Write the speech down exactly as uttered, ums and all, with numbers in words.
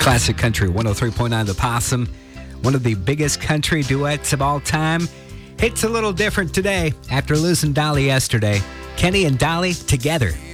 Classic Country one oh three point nine The Possum, one of the biggest country duets of all time. Hits a little different today after losing Dolly yesterday. Kenny and Dolly together.